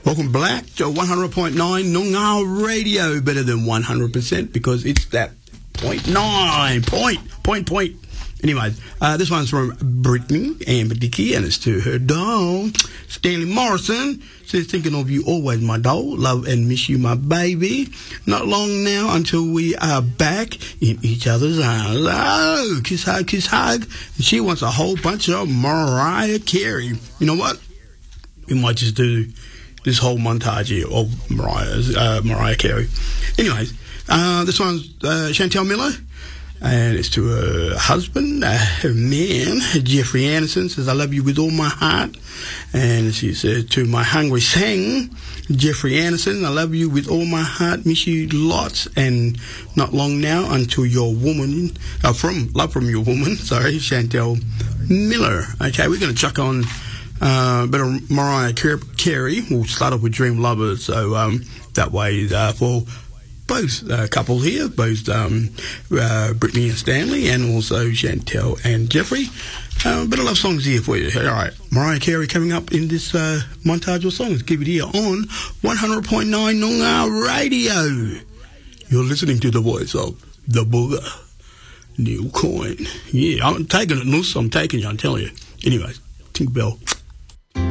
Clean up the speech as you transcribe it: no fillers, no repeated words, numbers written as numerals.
Welcome back to 100.9 Noongar Radio. Better than 100% because it's that 0.9 point. Anyways, this one's from Brittany and Dicky, and it's to her doll, Stanley Morrison. Says, thinking of you always, my doll. Love and miss you, my baby. Not long now until we are back in each other's arms. Oh, kiss, hug. And she wants a whole bunch of Mariah Carey. You know what? We might just do this whole montage here of Mariah Carey. Anyways, this one's Chantel Miller. And it's to her husband, her man, Jeffrey Anderson. Says, I love you with all my heart. And she says, to my hungry sang, Jeffrey Anderson, I love you with all my heart. Miss you lots. And not long now until your woman, love from your woman, Chantel Miller. Okay, we're going to chuck on a bit of Mariah Carey. We'll start off with Dream Lovers. So that way for both couple here, both Brittany and Stanley, and also Chantel and Jeffrey. Bit of love songs here for you. All right, Mariah Carey coming up in this montage of songs. Keep it here on 100.9 Noongar Radio. You're listening to the voice of the Booger, Neil Coyne. Yeah, I'm taking it, Nuss. I'm taking you, I'm telling you. Anyways, Tinkerbell.